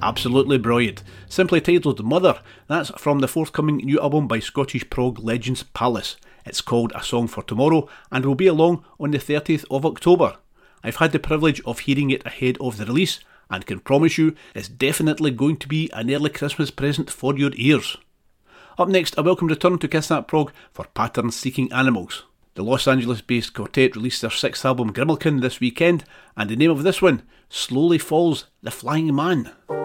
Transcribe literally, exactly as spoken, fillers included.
Absolutely brilliant. Simply titled Mother, that's from the forthcoming new album by Scottish prog legends Palace. It's called A Song for Tomorrow and will be along on the thirtieth of October. I've had the privilege of hearing it ahead of the release and can promise you it's definitely going to be an early Christmas present for your ears. Up next, a welcome return to Kiss That Prog for Pattern Seeking Animals. The Los Angeles-based quartet released their sixth album Grimalkin this weekend, and the name of this one, Slowly Falls the Flying Man.